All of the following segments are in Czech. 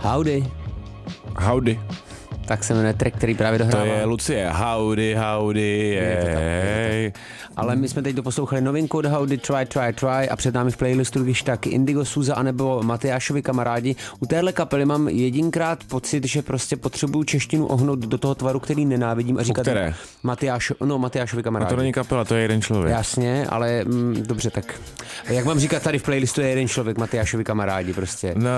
Howdy. Tak se jmenuje track, který právě dohrává. To je Lucie. Howdy, Ale my jsme teď doposlouchali novinku od Howdy, Try a před námi v playlistu, když tak Indigo Souza anebo Matyášovi kamarádi. U téhle kapely mám jedinkrát pocit, že prostě potřebuju češtinu ohnout do toho tvaru, který nenávidím a říkat... které? Matyášovi kamarádi. A to není kapela, to je jeden člověk. Jasně, ale dobře, tak jak mám říkat tady v playlistu je jeden člověk, Matyášovi kamarádi prostě. No,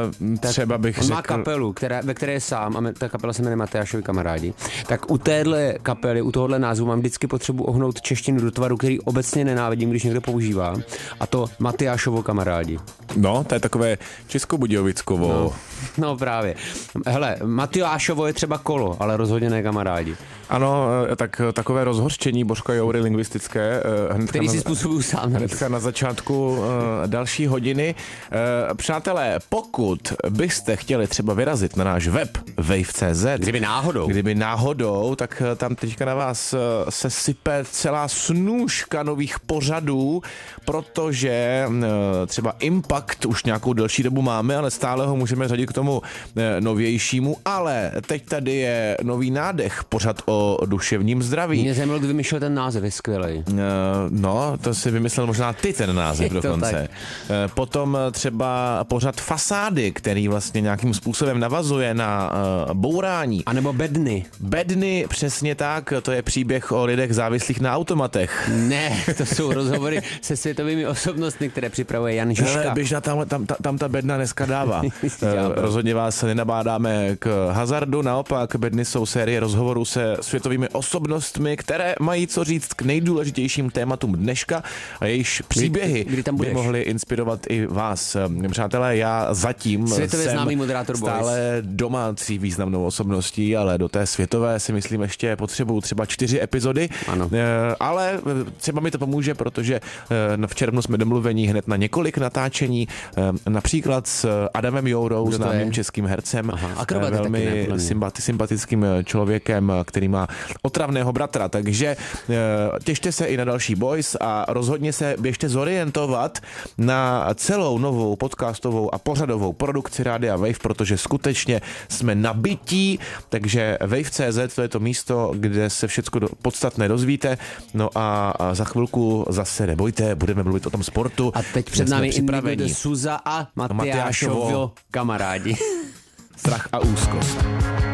třeba bych řekl... má kapelu, ve které je sám a ta kapela se jmenuje Matyášovi kamarádi. Tak u téhle kapely, u tohohle názvu mám vždycky potřebu ohnout češtinu do tvaru, který obecně nenávidím, když někdo používá. A to Matyášovo kamarádi. No, to je takové Českobudějovickovo. No právě. Hele, Matyášovo je třeba kolo, ale rozhodně ne kamarádi. Ano, tak takové rozhořčení Božka Joury lingvistické. Který si způsobuju sám. Hnedka na začátku další hodiny. Přátelé, pokud byste chtěli třeba vyrazit na náš web wave.cz, kdyby náhodou, tak tam teďka na vás se sype celá snůška nových pořadů, protože třeba Impact už nějakou delší dobu máme, ale stále ho můžeme řadit k tomu novějšímu, ale teď tady je nový nádech, pořad o duševním zdraví. Mě zajímalo, kdo vymyslel ten název, je skvělej. No, to si vymyslel možná ty ten název dokonce. Potom třeba pořad Fasády, který vlastně nějakým způsobem navazuje na bourání. A nebo Bedny. Bedny, přesně tak, to je příběh o lidech závislých na automatech. Ne, to jsou rozhovory se světovými osobnostmi, které připravuje Jan Žižka. Běžná tam ta bedna dneska dává. Rozhodně vás nenabádáme k hazardu, naopak bedny jsou série rozhovorů se světovými osobnostmi, které mají co říct k nejdůležitějším tématům dneška a jejichž příběhy by mohly inspirovat i vás. Přátelé, já zatím světově známý moderátor stále domácí významnou osobností, ale do té světové si myslím ještě potřebuju třeba 4 epizody, ano. Ale třeba mi to pomůže, protože v červnu jsme domluveni hned na několik natáčení, například s Adamem Jourou, známým českým hercem, velmi sympatickým člověkem, který má otravného bratra, takže těšte se i na další Boys a rozhodně se běžte zorientovat na celou novou podcastovou a pořadovou produkci Rádia Wave, protože skutečně jsme nabití, takže Wave.cz to je to místo, kde se všecko podstatné dozvíte, no a za chvilku zase nebojte, budeme mluvit o tom sportu. A teď před námi Indigo Souza a Matyášovo kamarádi. Strach a úzkost.